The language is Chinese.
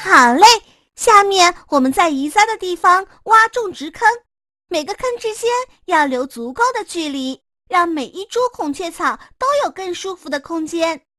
好嘞，下面我们在移栽的地方挖种植坑，每个坑之间要留足够的距离，让每一株孔雀草都有更舒服的空间。